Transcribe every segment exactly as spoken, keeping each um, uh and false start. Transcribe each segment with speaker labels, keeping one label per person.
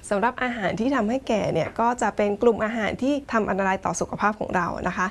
Speaker 1: สำหรับอาหารที่ทำให้แก่เนี่ยก็จะเป็นกลุ่มอาหารที่ทำอันตรายต่อสุขภาพของเรานะคะ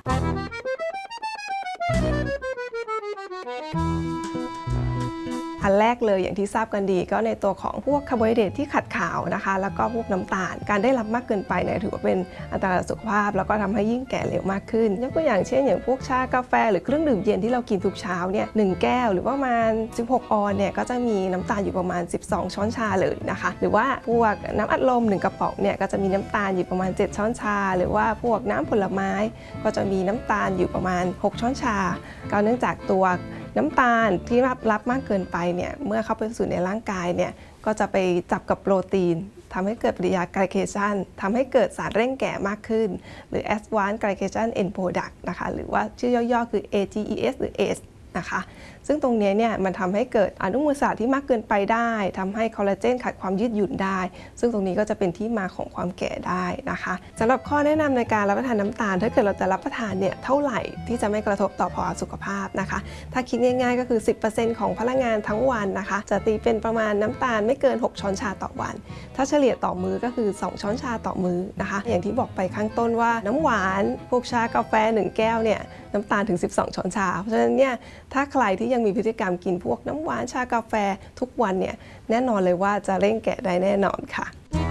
Speaker 1: อันแรกเลยอย่างที่ทราบกันดีก็ในตัวของพวกคาร์โบไฮเดรตที่ขัดขาวนะคะแล้วก็พวกน้ำตาลการได้รับมากเกินไปเนี่ยถือว่าเป็นอันตรายต่อสุขภาพแล้วก็ทำให้ยิ่งแก่เร็วมากขึ้นยกตัวอย่างเช่นอย่างพวกชากาแฟหรือเครื่องดื่มเย็นที่เรากินทุกเช้าเนี่ยหนึ่งแก้วหรือว่าประมาณสิบหกออนเนี่ยก็จะมีน้ำตาลอยู่ประมาณสิบสองช้อนชาเลยนะคะหรือว่าพวกน้ำอัดลมหนึ่งกระป๋องเนี่ยก็จะมีน้ำตาลอยู่ประมาณเจ็ดช้อนชาหรือว่าพวกน้ำผลไม้ก็จะมีน้ำตาลอยู่ประมาณหกช้อนชาก็เนื่องจากตัวน้ำตาลที่รับรับมากเกินไปเนี่ยเมื่อเข้าไปสู่ในร่างกายเนี่ยก็จะไปจับกับโปรตีนทำให้เกิดปฏิกิริยาไกลเคชันทำให้เกิดสารเร่งแก่มากขึ้นหรือ Advanced Glycation End Product นะคะหรือว่าชื่อย่อๆคือ เอ จี อี เอส หรือ เอ เอ นะคะซึ่งตรงนี้เนี่ยมันทำให้เกิดอนุมูลอิสระที่มากเกินไปได้ทำให้คอลลาเจนขาดความยืดหยุ่นได้ซึ่งตรงนี้ก็จะเป็นที่มาของความแก่ได้นะคะสำหรับข้อแนะนำในการรับประทานน้ำตาลถ้าเกิดเราจะรับประทานเนี่ยเท่าไหร่ที่จะไม่กระทบต่อภาวะสุขภาพนะคะถ้าคิดง่ายๆก็คือ สิบเปอร์เซ็นต์ ของพลังงานทั้งวันนะคะจะตีเป็นประมาณน้ำตาลไม่เกินหกช้อนชาต่อวันถ้าเฉลี่ยต่อมื้อก็คือสองช้อนชาต่อมื้อนะคะอย่างที่บอกไปข้างต้นว่าน้ำหวานพวกชากาแฟหนึ่งแก้วเนี่ยน้ำตาลถึงสิบสองช้อนชาเพราะฉะนั้นเนี่ยถ้าใครที่ยังมีพฤติกรรมกินพวกน้ำหวานชากาแฟทุกวันเนี่ยแน่นอนเลยว่าจะเร่งแก่ได้แน่นอนค่ะ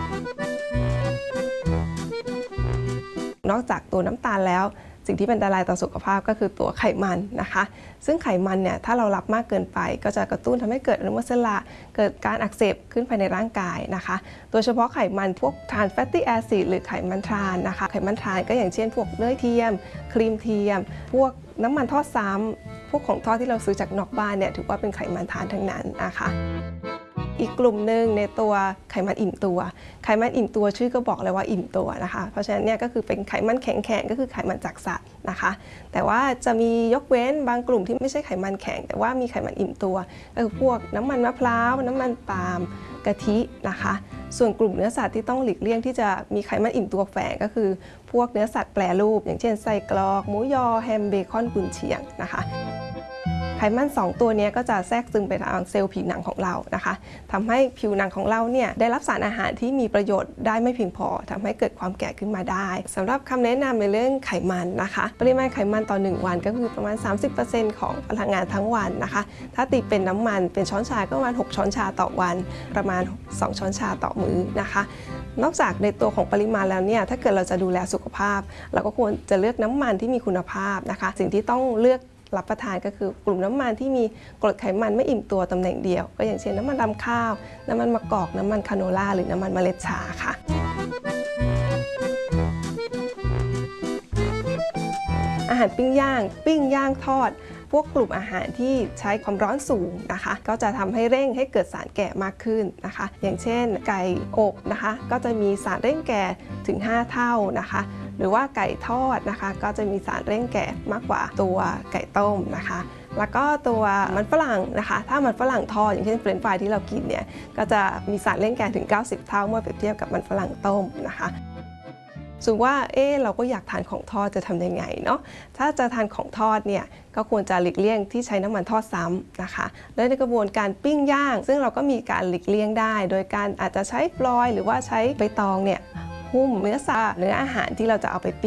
Speaker 1: นอกจากตัวน้ำตาลแล้วสิ่งที่เป็นอันตรายต่อสุขภาพก็คือตัวไขมันนะคะซึ่งไขมันเนี่ยถ้าเรารับมากเกินไปก็จะกระตุ้นทำให้เกิดอนุมูลอิสระเกิดการอักเสบขึ้นภายในร่างกายนะคะโดยเฉพาะไขมันพวกทรานส์แฟตตี้แอซิดหรือไขมันทรานนะคะไขมันทรานก็อย่างเช่นพวกเนยเทียมครีมเทียมพวกน้ำมันทอดซ้ำพวกของทอดที่เราซื้อจากนอกบ้านเนี่ยถือว่าเป็นไขมันทรานทั้งนั้นนะคะอีกกลุ่มหนึ่งในตัวไขมันอิ่มตัวไขมันอิ่มตัวชื่อก็บอกเลยว่าอิ่มตัวนะคะเพราะฉะนั้นเนี่ยก็คือเป็นไขมันแข็งๆก็คือไขมันจากสัตว์นะคะแต่ว่าจะมียกเว้นบางกลุ่มที่ไม่ใช่ไขมันแข็งแต่ว่ามีไขมันอิ่มตัวก็คือพวกน้ำมันมะพร้าวน้ำมันปาล์มกะทินะคะส่วนกลุ่มเนื้อสัตว์ที่ต้องหลีกเลี่ยงที่จะมีไขมันอิ่มตัวแฝงก็คือพวกเนื้อสัตว์แปรรูปอย่างเช่นไส้กรอกหมูยอแฮมเบคอนกุนเชียงนะคะไขมันสองตัวนี้ก็จะแทรกซึมไปทางเซลล์ผิวหนังของเรานะคะทำให้ผิวหนังของเราเนี่ยได้รับสารอาหารที่มีประโยชน์ได้ไม่เพียงพอทำให้เกิดความแก่ขึ้นมาได้สำหรับคำแนะนำในเรื่องไขมันนะคะปริมาณไขมันต่อหนึ่งวันก็คือประมาณ สามสิบเปอร์เซ็นต์ ของพลังงานทั้งวันนะคะถ้าตีเป็นน้ำมันเป็นช้อนชาก็ประมาณหกช้อนชาต่อวันประมาณสองช้อนชาต่อมื้อนะคะนอกจากในตัวของปริมาณแล้วเนี่ยถ้าเกิดเราจะดูแลสุขภาพเราก็ควรจะเลือกน้ำมันที่มีคุณภาพนะคะสิ่งที่ต้องเลือกรับประทานก็คือกลุ่มน้ำมันที่มีกรดไขมันไม่อิ่มตัวตำแหน่งเดียวก็อย่างเช่นน้ำมันรำข้าวน้ำมันมะกอกน้ำมันคาโนล่าหรือน้ำมันเมล็ดชาค่ะอาหารปิ้งย่างปิ้งย่างทอดพวกกลุ่มอาหารที่ใช้ความร้อนสูงนะคะก็จะทำให้เร่งให้เกิดสารแก่มากขึ้นนะคะอย่างเช่นไก่อบนะคะก็จะมีสารเร่งแก่ถึงห้าเท่านะคะหรือว่าไก่ทอดนะคะก็จะมีสารเร่งแก่มากกว่าตัวไก่ต้มนะคะแล้วก็ตัวมันฝรั่งนะคะถ้ามันฝรั่งทอดอย่างเช่นเฟรนช์ฟรายที่เรากินเนี่ยก็จะมีสารเร่งแก่ถึงเก้าสิบเท่าเมื่อเปรียบเทียบกับมันฝรั่งต้มนะคะส่วนว่าเอ๊เราก็อยากทานของทอดจะทำยังไงเนาะถ้าจะทานของทอดเนี่ยก็ควรจะหลีกเลี่ยงที่ใช้น้ำมันทอดซ้ำนะคะและในกระบวนการปิ้งย่างซึ่งเราก็มีการหลีกเลี่ยงได้โดยการอาจจะใช้ฟลอยล์หรือว่าใช้ใบตองเนี่ยหุ้มเนื้อสัตว์เนื้ออาหารที่เราจะเอาไปปิ้ง